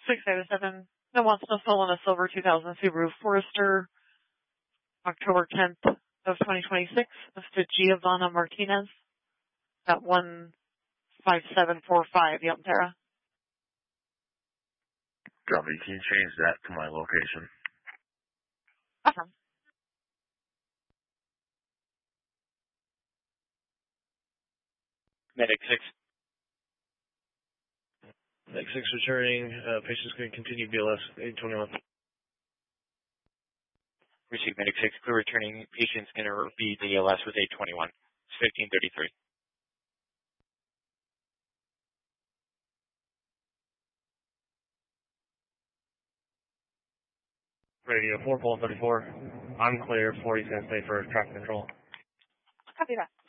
657. No wants to fill in a silver 2000 Subaru Forester, October 10th of 2026. That's to Giovanna Martinez at 15745 Yelp Terra. Copy. Can you change that to my location? Awesome. Medic 6. Medic 6 returning. Patient's going to continue BLS 821. Received Medic 6. Clear returning. Patient's going to be BLS with 821. It's 1533. Radio 4 Pole 34. I'm clear. 40 cents stay for traffic control. Copy that.